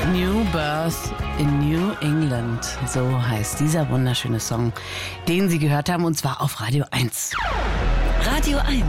New Birth in New England, so heißt dieser wunderschöne Song, den Sie gehört haben, und zwar auf Radio 1. Radio 1.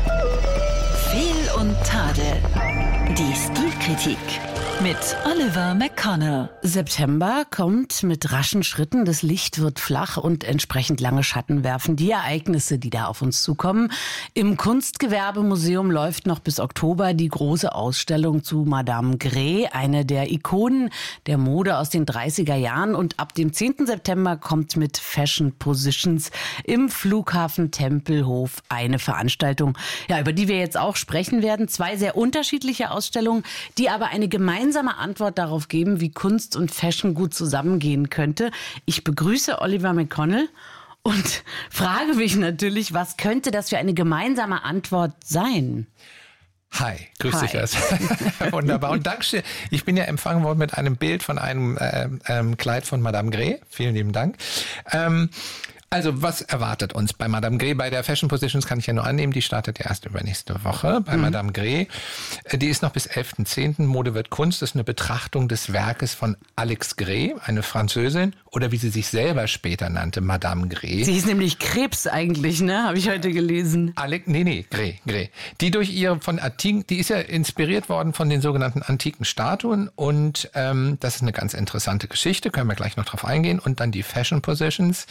Fehl und Tadel. Die Stilkritik mit Oliver McConnell. September kommt mit raschen Schritten, das Licht wird flach und entsprechend lange Schatten werfen die Ereignisse, die da auf uns zukommen. Im Kunstgewerbemuseum läuft noch bis Oktober die große Ausstellung zu Madame Grès, eine der Ikonen der Mode aus den 30er Jahren. Und ab dem 10. September kommt mit Fashion Positions im Flughafen Tempelhof eine Veranstaltung, ja, über die wir jetzt auch sprechen werden. 2 sehr unterschiedliche Ausstellungen, die aber eine gemeinsame Antwort darauf geben, wie Kunst und Fashion gut zusammengehen könnte. Ich begrüße Oliver McConnell und frage mich natürlich, was könnte das für eine gemeinsame Antwort sein? Hi, grüß dich erst. Wunderbar. Und Dankeschön. Ich bin ja empfangen worden mit einem Bild von einem Kleid von Madame Grès. Vielen lieben Dank. Also, was erwartet uns bei Madame Grès? Bei der Fashion Positions kann ich ja nur annehmen, die startet ja erst übernächste Woche. Bei Madame Grès, die ist noch bis 11.10. Mode wird Kunst, das ist eine Betrachtung des Werkes von Alex Grès, eine Französin, oder wie sie sich selber später nannte, Madame Grès. Sie ist nämlich Krebs eigentlich, ne? Habe ich heute gelesen. Grès. Die durch ihre die ist ja inspiriert worden von den sogenannten antiken Statuen, und das ist eine ganz interessante Geschichte, können wir gleich noch drauf eingehen. Und dann die Fashion Positions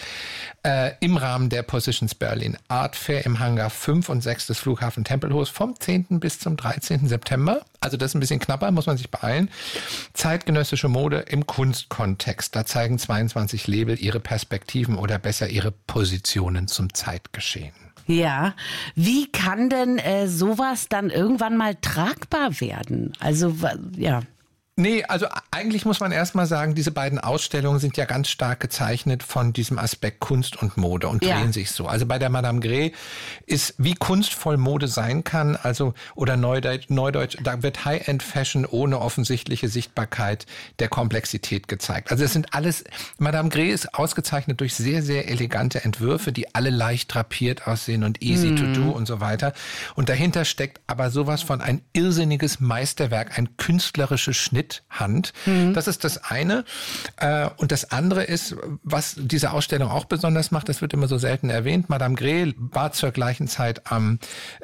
im Rahmen der Positions Berlin Art Fair im Hangar 5 und 6 des Flughafen Tempelhofs vom 10. bis zum 13. September. Also das ist ein bisschen knapper, muss man sich beeilen. Zeitgenössische Mode im Kunstkontext. Da zeigen 22 Label ihre Perspektiven oder besser ihre Positionen zum Zeitgeschehen. Ja, wie kann denn sowas dann irgendwann mal tragbar werden? Also, ja. Nee, also eigentlich muss man erst mal sagen, diese beiden Ausstellungen sind ja ganz stark gezeichnet von diesem Aspekt Kunst und Mode und drehen sich so. Also bei der Madame Grès ist, wie kunstvoll Mode sein kann, also oder Neudeutsch, da wird High-End-Fashion ohne offensichtliche Sichtbarkeit der Komplexität gezeigt. Also es sind alles, Madame Grès ist ausgezeichnet durch sehr, sehr elegante Entwürfe, die alle leicht drapiert aussehen und easy to do und so weiter. Und dahinter steckt aber sowas von ein irrsinniges Meisterwerk, ein künstlerisches Schnitthand. Das ist das eine. Und das andere ist, was diese Ausstellung auch besonders macht, das wird immer so selten erwähnt. Madame Grès war zur gleichen Zeit am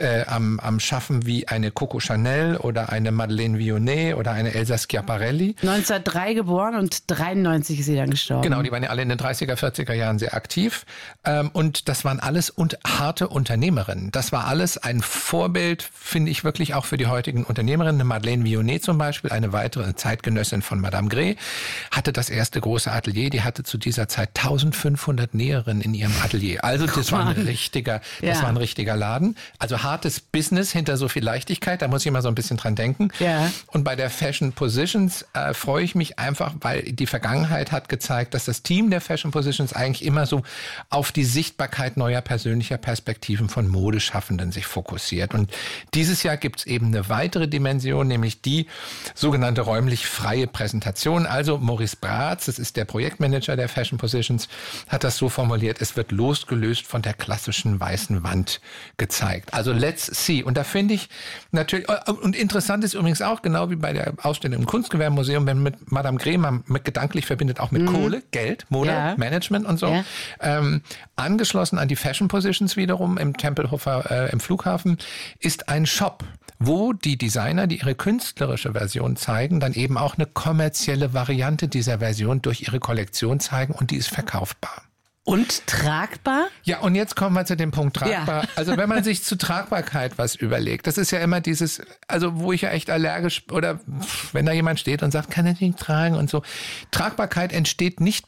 Schaffen wie eine Coco Chanel oder eine Madeleine Vionnet oder eine Elsa Schiaparelli. 1903 geboren und 93 ist sie dann gestorben. Genau, die waren ja alle in den 30er, 40er Jahren sehr aktiv. Und das waren alles harte Unternehmerinnen. Das war alles ein Vorbild, finde ich wirklich auch für die heutigen Unternehmerinnen. Eine Madeleine Vionnet zum Beispiel, eine weitere Zeitgenössin von Madame Grès, hatte das erste große Atelier. Die hatte zu dieser Zeit 1500 Näherinnen in ihrem Atelier. Also das war ein richtiger Laden. Also hartes Business hinter so viel Leichtigkeit. Da muss ich immer so ein bisschen dran denken. Ja. Und bei der Fashion Positions freue ich mich einfach, weil die Vergangenheit hat gezeigt, dass das Team der Fashion Positions eigentlich immer so auf die Sichtbarkeit neuer persönlicher Perspektiven von Modeschaffenden sich fokussiert. Und dieses Jahr gibt es eben eine weitere Dimension, nämlich die sogenannte räumlich freie Präsentation. Also Maurice Bratz, das ist der Projektmanager der Fashion Positions, hat das so formuliert, es wird losgelöst von der klassischen weißen Wand gezeigt. Also let's see. Und da finde ich natürlich, und interessant ist übrigens auch, genau wie bei der Ausstellung im Kunstgewerbemuseum, wenn mit Madame Grès man mit gedanklich verbindet, auch mit Kohle, Geld, Mode, Management und so. Angeschlossen an die Fashion Positions wiederum im Tempelhofer, im Flughafen, ist ein Shop, wo die Designer, die ihre künstlerische Version zeigen, dann eben auch eine kommerzielle Variante dieser Version durch ihre Kollektion zeigen, und die ist verkaufbar. Und tragbar? Ja, und jetzt kommen wir zu dem Punkt tragbar. Ja. Also wenn man sich zu Tragbarkeit was überlegt, das ist ja immer dieses, also wo ich ja echt allergisch, oder wenn da jemand steht und sagt, kann ich nicht tragen und so. Tragbarkeit entsteht nicht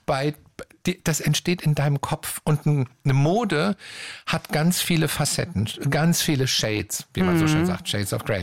das entsteht in deinem Kopf. Und eine Mode hat ganz viele Facetten, ganz viele Shades, wie man so schön sagt, Shades of Grey.